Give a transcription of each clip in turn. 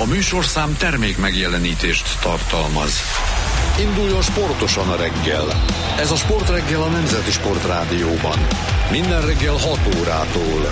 A műsorszám termék megjelenítést tartalmaz. Induljon sportosan a reggel. Ez a Sportreggel a Nemzeti Sportrádióban. Minden reggel 6 órától.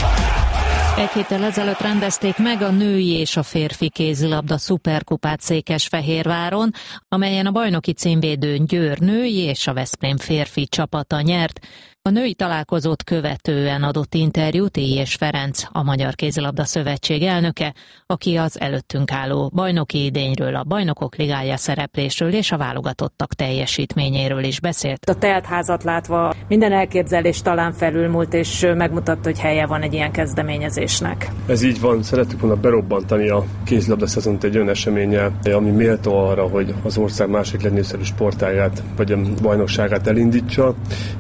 Egy héttel ezelőtt rendezték meg a női és a férfi kézilabda szuperkupát Székesfehérváron, amelyen a bajnoki címvédőn Győr női és a Veszprém férfi csapata nyert. A női találkozót követően adott interjút Élyes Ferenc, a Magyar Kézilabda Szövetség elnöke, aki az előttünk álló bajnoki idényről, a Bajnokok Ligája szereplésről és a válogatottak teljesítményéről is beszélt. A teltházat látva minden elképzelés talán felülmúlt, és megmutatta, hogy helye van egy ilyen kezdeményezésnek. Ez így van, szerettük volna berobbantani a kézilabda szezont egy olyan eseménnyel, ami méltó arra, hogy az ország másik legnépszerűbb sportágát, vagy a bajnokságát elindítsa,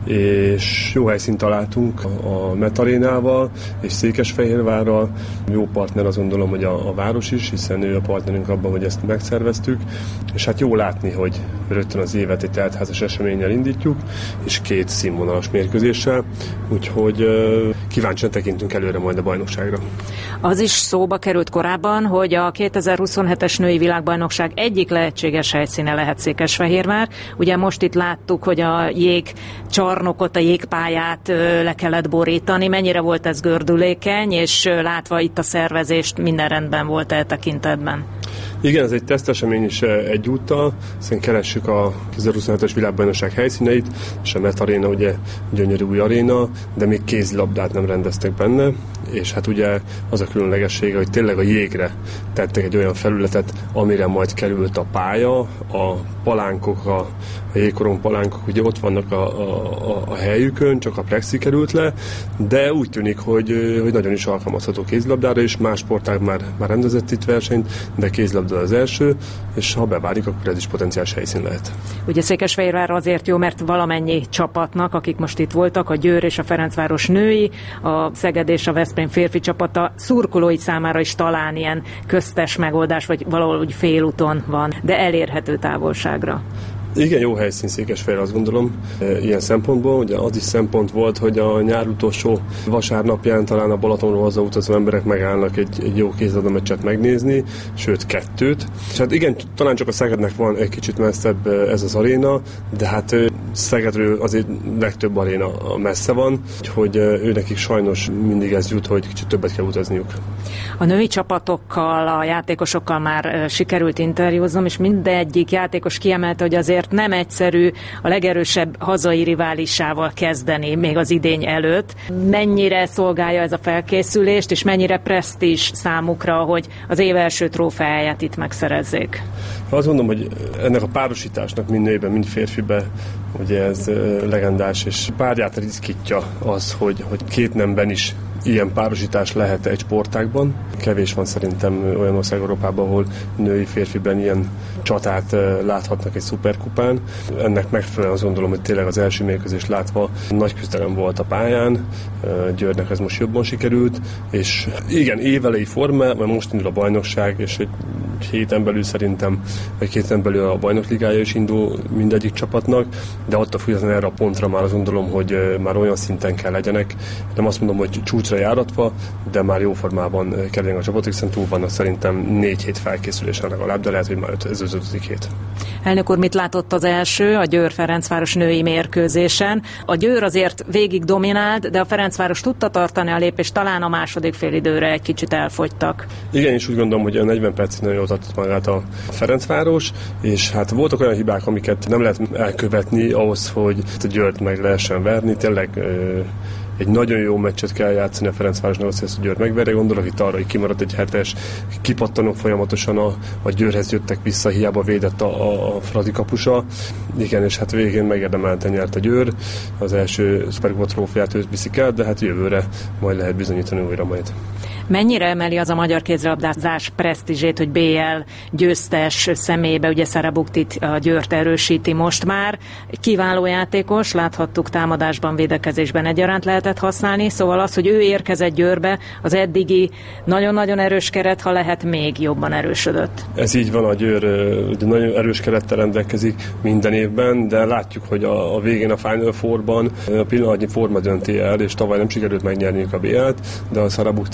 és jó helyszínt találtunk a Met Arénával és Székesfehérvárral. Jó partner, azt gondolom, hogy a város is, hiszen ő a partnerünk abban, hogy ezt megszerveztük. És hát jó látni, hogy rögtön az évet egy teltházas eseménnyel indítjuk, és 2 színvonalas mérkőzéssel. Úgyhogy kíváncsian tekintünk előre majd a bajnokságra. Az is szóba került korábban, hogy a 2027-es női világbajnokság egyik lehetséges helyszíne lehet Székesfehérvár. Ugye most itt láttuk, hogy a jégcsarnokot, a jégpályát le kellett borítani. Mennyire volt ez gördülékeny, és látva itt a szervezést, minden rendben volt e tekintetben? Igen, ez egy tesztesemény is egyúttal, hiszen keressük a 2027-es világbajnokság helyszíneit, és a Met Aréna ugye gyönyörű új aréna, de még kézilabdát nem rendeztek benne, és hát ugye az a különlegessége, hogy tényleg a jégre tettek egy olyan felületet, amire majd került a pálya, a palánkok, a jégkorong palánkok ugye ott vannak a helyükön, csak a plexi került le, de úgy tűnik, hogy nagyon is alkalmazható kézilabdára, és más sportág már rendezett itt versenyt, de kézilabda az első, és ha beválik, akkor ez is potenciális helyszín lehet. Ugye Székesfehérvár azért jó, mert valamennyi csapatnak, akik most itt voltak, a Győr és a Ferencváros női, a Szeged és a Veszprém férfi csapata szurkolói számára is talán ilyen köztes megoldás, vagy valahol úgy félúton van, de elérhető távolságra. Igen, jó helyszín Székesfehérvár, azt gondolom, ilyen szempontból. Ugye az is szempont volt, hogy a nyár utolsó vasárnapján talán a Balatonról hazautazó emberek megállnak egy jó kézilabda meccset megnézni, sőt 2. És hát igen, talán csak a Szegednek van egy kicsit messzebb ez az aréna, de hát Szegedről azért legtöbb aréna messze van, úgyhogy őnekik sajnos mindig ez jut, hogy kicsit többet kell utazniuk. A női csapatokkal, a játékosokkal már sikerült interjúznom, és mindegyik játékos kiemelte, hogy azért nem egyszerű a legerősebb hazai riválisával kezdeni még az idény előtt. Mennyire szolgálja ez a felkészülést, és mennyire presztízs számukra, hogy az év első trófeáját itt megszerezzék? Azt mondom, hogy ennek a párosításnak mind nőiben, mind férfiben, ugye ez legendás, és párját ritkítja az, hogy 2 nemben is ilyen párosítás lehet egy sportágban. Kevés van szerintem olyan ország Európában, ahol női férfiben ilyen csatát láthatnak egy szuperkupán. Ennek megfelelően azt gondolom, hogy tényleg az első mérkőzést látva nagy küzdelem volt a pályán. Győrnek ez most jobban sikerült, és igen, évelei forma, mert most indul a bajnokság, és egy héten belül szerintem, vagy 2 héten belül a Bajnok Ligája is indul mindegyik csapatnak, de attól függetlenül erre a pontra már azt gondolom, hogy már olyan szinten kell legyenek. Nem azt mondom, hogy csúcsra járatva, de már jó formában kerülnek a csapatok, hiszen túl vannak szerintem 4 hét felkészülésen legalább, de lehet, hogy már ez az 5. hét. Elnök úr, mit látott az első, a Győr-Ferencváros női mérkőzésen? A Győr azért végig dominált, de a Ferencváros tudta tartani a lépést, talán a második félidőre egy kicsit elfogytak. Igen, és úgy gondolom, hogy a 40 percig nagyon jól tartott magát a Ferencváros, és hát voltak olyan hibák, amiket nem lehet elkövetni ahhoz, hogy a Győrt meg lehessen verni. Tényleg egy nagyon jó meccset kell játszani a Ferencvárosnak, azt Győr megverje. Gondolok itt arra, hogy kimaradt egy 7-es, kipattanok folyamatosan a Győrhez jöttek vissza, hiába védett a Fradi kapusa. Igen, és hát végén megérdemelten nyert a Győr. Az első Szuperkupa trófeát őt viszik el, de hát jövőre majd lehet bizonyítani újra majd. Mennyire emeli az a magyar kézilabdázás presztízsét, hogy BL győztes személybe, ugye Sarabuktit a Győrt erősíti most már. Kiváló játékos, láthattuk támadásban, védekezésben egyaránt lehetett használni, szóval az, hogy ő érkezett Győrbe, az eddigi nagyon-nagyon erős keret, ha lehet, még jobban erősödött. Ez így van, a Győr nagyon erős kerettel rendelkezik minden évben, de látjuk, hogy a végén a Final Four-ban a pillanatnyi forma dönti el, és tavaly nem sikerült megnyerniük a BL-t, de a Sarabuktit azt gondolom,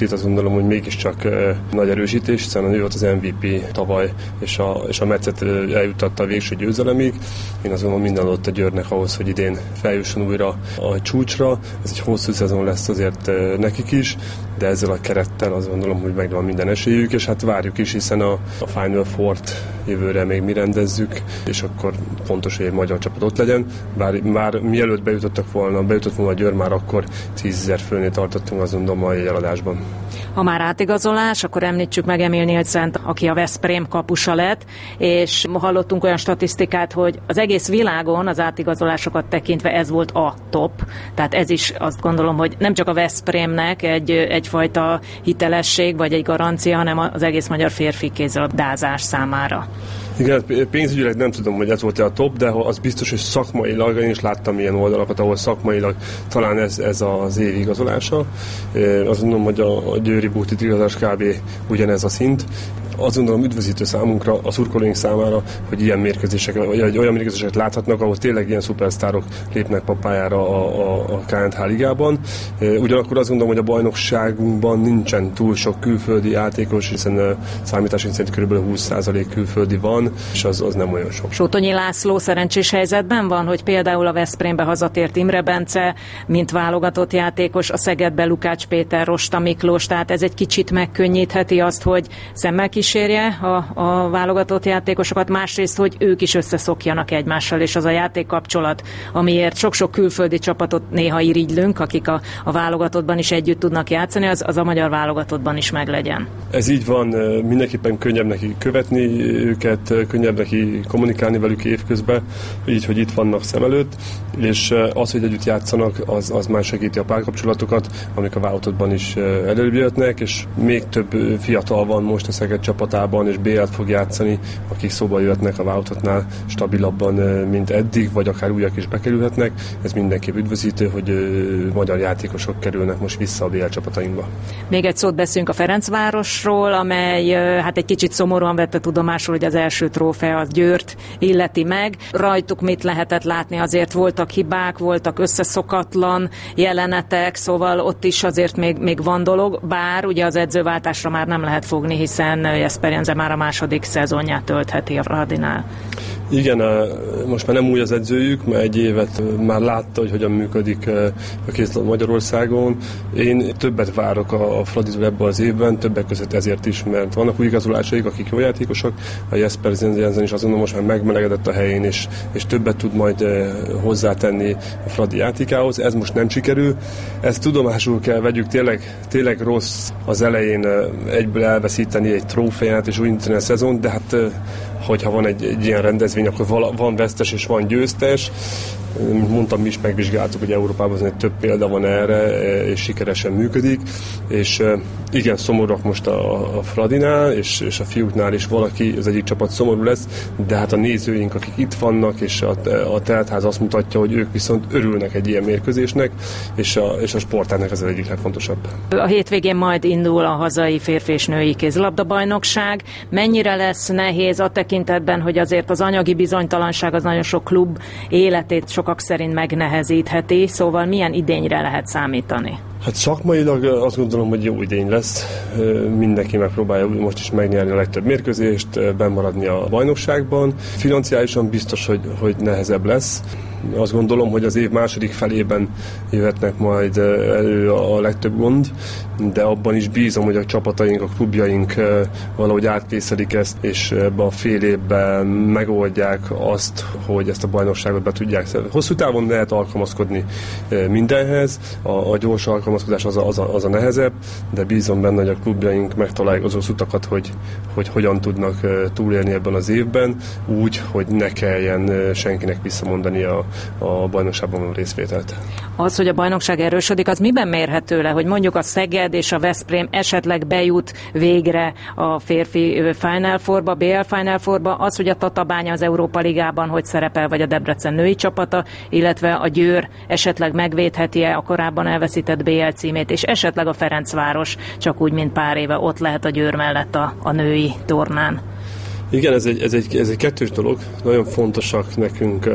gondolom, hogy mégiscsak nagy erősítés, hiszen a nő volt az MVP tavaly, és a Metszet eljutatta a végső győzelemig. Én azt gondolom, minden adott a Győrnek ahhoz, hogy idén feljusson újra a csúcsra. Ez egy hosszú szezon lesz azért nekik is, de ezzel a kerettel azt gondolom, hogy megvan minden esélyük, és hát várjuk is, hiszen a Final Four-t jövőre még mi rendezzük, és akkor fontos, hogy egy magyar csapat ott legyen. Bár mielőtt bejutott volna a Győr, már akkor 10 000 főnél tartottunk azon a mai eladásban. Ha már átigazolás, akkor említsük meg Emil Nielsen, aki a Veszprém kapusa lett, és hallottunk olyan statisztikát, hogy az egész világon az átigazolásokat tekintve ez volt a top. Tehát ez is azt gondolom, hogy nem csak a Veszprémnek egyfajta hitelesség vagy egy garancia, hanem az egész magyar férfi kézilabdázás számára. Igen, pénzügyileg nem tudom, hogy ez volt-e a top, de az biztos, hogy szakmailag, én is láttam ilyen oldalakat, ahol szakmailag talán ez az év igazolása. Azt gondolom, hogy a győri búti igazolás kb. Ugyanez a szint. Azt gondolom üdvözítő számunkra, a szurkolóink számára, hogy ilyen mérkőzéseket, vagy olyan mérkőzéseket láthatnak, ahol tényleg ilyen szupersztárok lépnek papájára a KNH ligában. Ugyanakkor azt gondolom, hogy a bajnokságunkban nincsen túl sok külföldi játékos, hiszen számításunk szerint kb. 20% külföldi van, és az nem olyan sok. Sótonyi László szerencsés helyzetben van, hogy például a Veszprémbe hazatért Imre Bence, mint válogatott játékos, a Szegedbe Lukács Péter, Rosta Miklós, tehát ez egy kicsit megkönnyítheti azt, hogy szemmel kísérje a válogatott játékosokat, másrészt, hogy ők is összeszokjanak egymással, és az a játékkapcsolat, amiért sok-sok külföldi csapatot néha irigylünk, akik a válogatottban is együtt tudnak játszani, az a magyar válogatottban is meglegyen. Ez így van, mindenképpen könnyebb neki követni őket, könnyebb neki kommunikálni velük évközben, így, hogy itt vannak szem előtt, és az, hogy együtt játszanak, az már segíti a párkapcsolatokat, amik a válogatottban is előbb jöhetnek, és még több fiatal van most a Szeged csapatában, és BL-t fog játszani, akik szóba jöhetnek a válogatottnál stabilabban, mint eddig, vagy akár újak is bekerülhetnek. Ez mindenképp üdvözítő, hogy magyar játékosok kerülnek most vissza a BL csapatainkba. Még egy szót beszélünk a Ferencvárosról, amely hát egy kicsit szomorúan vette tudomásul, hogy az első trófea az Győrt illeti meg. Rajtuk mit lehetett látni? Azért voltak hibák, voltak összeszokatlan jelenetek, szóval ott is azért még van dolog, bár ugye az edzőváltásra már nem lehet fogni, hiszen Jesper Jensen már a második szezonját töltheti a Fradinál. Igen, most már nem új az edzőjük, mert egy évet már látta, hogy hogyan működik a kézilabda Magyarországon. Én többet várok a Fraditól ebben az évben, többek között ezért is, mert vannak új igazolásaik, akik jó játékosok. A Jesper Jensen is azt gondolom, most már megmelegedett a helyén, és többet tud majd hozzátenni a Fradi játékához. Ez most nem sikerül. Ezt tudomásul kell vegyük, tényleg rossz az elején egyből elveszíteni egy trófeát és újítani a szezon, de hát hogyha van egy ilyen rendezvény, akkor van vesztes és van győztes. Mint mondtam, mi is megvizsgáltuk, hogy Európában azért több példa van erre, és sikeresen működik, és igen, szomorúak most a Fradinál, és a fiúknál is valaki, az egyik csapat szomorú lesz, de hát a nézőink, akik itt vannak, és a teltház azt mutatja, hogy ők viszont örülnek egy ilyen mérkőzésnek, és a sportágnak ez az egyik legfontosabb. A hétvégén majd indul a hazai férfi és női kézilabda-bajnokság. Mennyire lesz nehéz a tekintetben, hogy azért az anyagi bizonytalanság az nagyon sok klub életét sokak szerint megnehezítheti, szóval milyen idényre lehet számítani? Hát szakmailag azt gondolom, hogy jó idény lesz. Mindenki megpróbálja most is megnyerni a legtöbb mérkőzést, bennmaradni a bajnokságban. Financiálisan biztos, hogy nehezebb lesz. Azt gondolom, hogy az év második felében jöhetnek majd elő a legtöbb gond, de abban is bízom, hogy a csapataink, a klubjaink valahogy átkészelik ezt, és ebben a fél évben megoldják azt, hogy ezt a bajnokságot be tudják szervezni. Hosszú távon lehet alkalmazkodni mindenhez, a gyors alkalmazkodás az a nehezebb, de bízom benne, hogy a klubjaink megtalálják azon utakat, hogy hogyan tudnak túlélni ebben az évben, úgy, hogy ne kelljen senkinek visszamondani a bajnokságban való részvételt. Az, hogy a bajnokság erősödik, az miben mérhető le, hogy mondjuk a Szeged és a Veszprém esetleg bejut végre a férfi Final Fourba, BL Final Fourba, az, hogy a Tatabánya az Európa Ligában hogy szerepel, vagy a Debrecen női csapata, illetve a Győr esetleg megvédheti-e a korábban elveszített BL címét, és esetleg a Ferencváros csak úgy, mint pár éve ott lehet a Győr mellett a női tornán. Igen, ez egy kettős dolog. Nagyon fontosak nekünk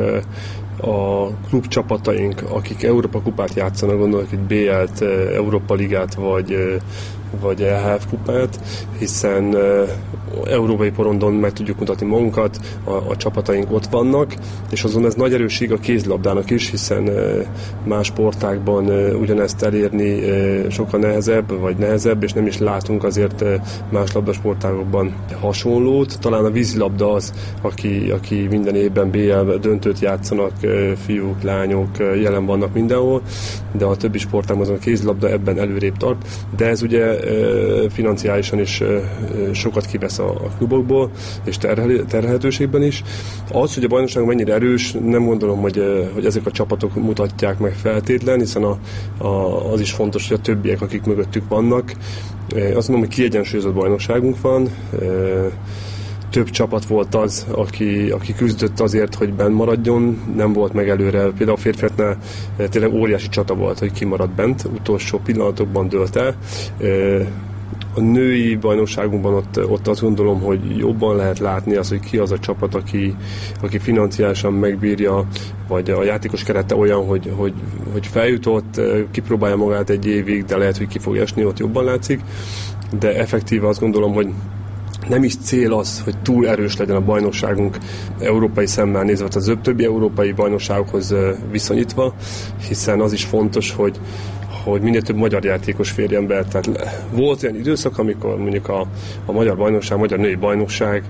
a klubcsapataink, akik Európa kupát játszanak, gondolok itt BL-t, Európa Ligát, vagy vagy EHF kupát, hiszen európai porondon meg tudjuk mutatni magunkat, a csapataink ott vannak, és azon ez nagy erősség a kézilabdának is, hiszen más sportágban ugyanezt elérni sokkal nehezebb, és nem is látunk azért más labdasportágokban hasonlót. Talán a vízilabda az, aki minden évben BL döntőt játszanak, fiúk, lányok jelen vannak mindenhol, de a többi sportágban azon a kézilabda ebben előrébb tart, de ez ugye financiálisan is sokat kivesz a klubokból, és terhelhetőségben is. Az, hogy a bajnokság mennyire erős, nem gondolom, hogy ezek a csapatok mutatják meg feltétlen, hiszen az is fontos, hogy a többiek, akik mögöttük vannak. Azt mondom, hogy kiegyensúlyozott bajnokságunk van. Több csapat volt az, aki küzdött azért, hogy benn maradjon, nem volt meg előre. Például a férfiaknál tényleg óriási csata volt, hogy ki maradt bent, utolsó pillanatokban dőlt el. A női bajnokságunkban ott azt gondolom, hogy jobban lehet látni az, hogy ki az a csapat, aki financiálisan megbírja, vagy a játékos kerete olyan, hogy feljutott, kipróbálja magát egy évig, de lehet, hogy ki fog esni, ott jobban látszik. De effektíve azt gondolom, hogy nem is cél az, hogy túl erős legyen a bajnokságunk európai szemmel nézve, az többi európai bajnokságokhoz viszonyítva, hiszen az is fontos, hogy minél több magyar játékos férjen be. Tehát volt olyan időszak, amikor mondjuk a magyar bajnokság, a magyar női bajnokság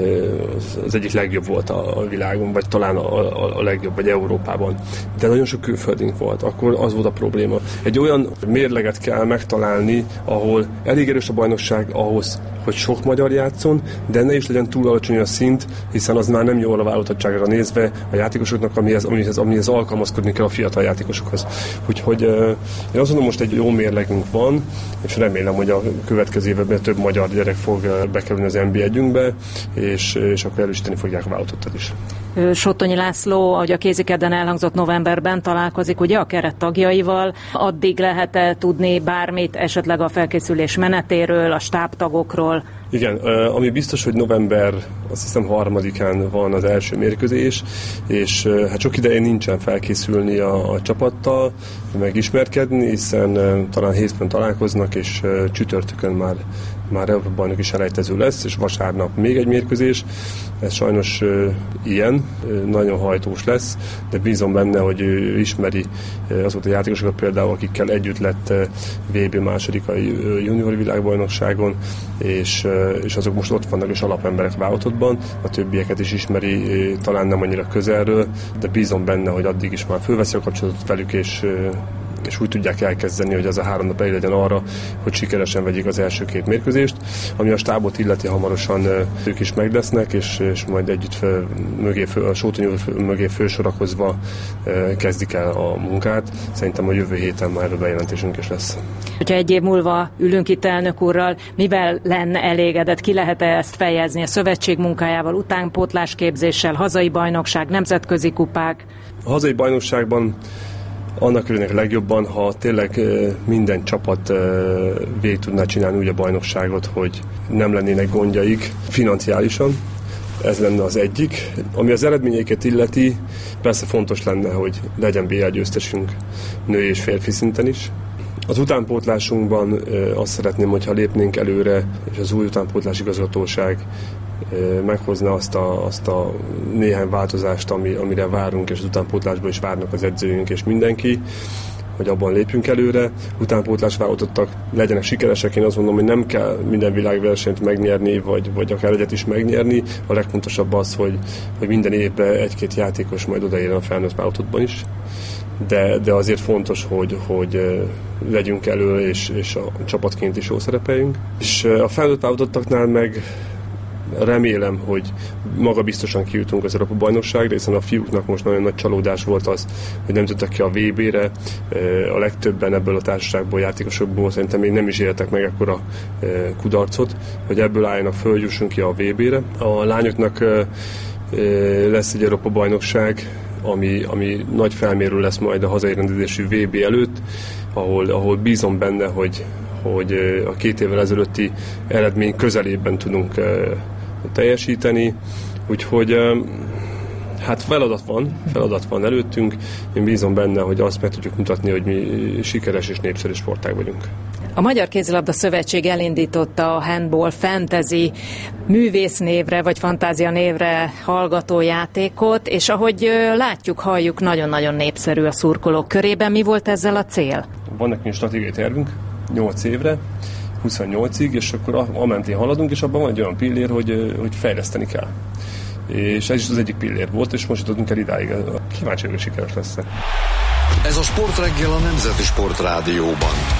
az egyik legjobb volt a világon, vagy talán a legjobb, vagy Európában. De nagyon sok külföldünk volt. Akkor az volt a probléma. Egy olyan mérleget kell megtalálni, ahol elég erős a bajnokság ahhoz, hogy sok magyar játszon, de ne is legyen túl alacsony a szint, hiszen az már nem jó a válogatottságra nézve a játékosoknak, amihez alkalmazkodni kell a fiatal játékosokhoz. Úgyhogy én azt mondom, most egy jó mérlegünk van, és remélem, hogy a következő évben több magyar gyerek fog bekerülni az NB1-ünkbe, és akkor erősíteni fogják a válogatottat is. Sottonyi László, ahogy a kézikedden elhangzott, novemberben találkozik ugye a keret tagjaival. Addig lehet-e tudni bármit esetleg a felkészülés menetéről, a stábtagokról? Igen, ami biztos, hogy november, azt hiszem 3-án van az első mérkőzés, és hát sok idején nincsen felkészülni a csapattal, megismerkedni, hiszen talán hétfőn találkoznak, és csütörtökön már Európa-bajnoki selejtező lesz, és vasárnap még egy mérkőzés. Ez sajnos ilyen, nagyon hajtós lesz, de bízom benne, hogy ő ismeri azokat a játékosokat például, akikkel együtt lett VB második a juniori világbajnokságon, és azok most ott vannak, és alapemberek válogatottban, a többieket is ismeri, talán nem annyira közelről, de bízom benne, hogy addig is már fölveszi a kapcsolatot velük, és úgy tudják elkezdeni, hogy az a 3 nap elég legyen arra, hogy sikeresen vegyék az első 2 mérkőzést. Ami a stábot illeti, hamarosan ők is meglesznek, és majd együtt a Sótonyú mögé fősorakozva kezdik el a munkát. Szerintem a jövő héten már bejelentésünk is lesz. Hogyha egy év múlva ülünk itt elnök úrral, mivel lenne elégedett? Ki lehet-e ezt fejezni? A szövetség munkájával, utánpótlásképzéssel, hazai bajnokság, nemzetközi kupák? A hazai bajnokságban annak örülnek legjobban, ha tényleg minden csapat végig tudná csinálni úgy a bajnokságot, hogy nem lennének gondjaik financiálisan. Ez lenne az egyik. Ami az eredményeiket illeti, persze fontos lenne, hogy legyen BL győztesünk női és férfi szinten is. Az utánpótlásunkban azt szeretném, hogyha lépnénk előre, és az új utánpótlás igazgatóság meghozna azt a néhány változást, amire várunk, és az utánpótlásból is várnak az edzőink és mindenki, hogy abban lépjünk előre. Utánpótlás válogatottak legyenek sikeresek, én azt mondom, hogy nem kell minden világversenyt megnyerni, vagy akár egyet is megnyerni. A legfontosabb az, hogy minden évben 1-2 játékos majd odaérjen a felnőtt válogatottban is. De azért fontos, hogy legyünk elő, és a csapatként is jól szerepeljünk. És a felnőtt válogatottaknál meg remélem, hogy magabiztosan kijutunk az Európa-bajnokságra, hiszen a fiúknak most nagyon nagy csalódás volt az, hogy nem tudtak ki a VB-re. A legtöbben ebből a társaságból, játékosokból szerintem még nem is éltek meg ekkora kudarcot, hogy ebből álljanak föl, jussunk ki a VB-re. A lányoknak lesz egy Európa-bajnokság, ami nagy felmérő lesz majd a hazai rendezésű VB előtt, ahol bízom benne, hogy a 2 évvel ezelőtti eredmény közelében tudunk teljesíteni. Úgyhogy hát feladat van előttünk. Én bízom benne, hogy azt meg tudjuk mutatni, hogy mi sikeres és népszerű sportág vagyunk. A Magyar Kézilabda Szövetség elindította a Handball Fantasy művésznévre vagy fantázia névre hallgató játékot, és ahogy látjuk, halljuk, nagyon-nagyon népszerű a szurkolók körében. Mi volt ezzel a cél? Van nekünk stratégiai tervünk 8 évre, 28-ig, és akkor amentén haladunk, és abban van egy olyan pillér, hogy fejleszteni kell. És ez is az egyik pillér volt, és most jutottunk el idáig. Kíváncsi vagyok, hogy sikeres lesz. Ez a Sportreggel a Nemzeti Sport Rádióban.